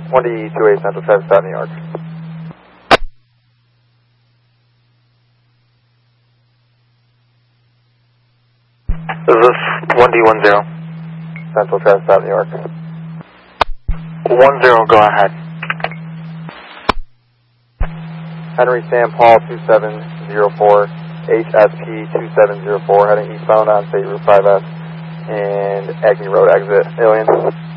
1D28 Central Traffic Stop, New York. This is 1D10. Central Traffic Stop, New York. 10, go ahead. Henry Sam Paul 2704, HSP 2704, heading eastbound on State Route 5S and Agnew Road exit, Alien.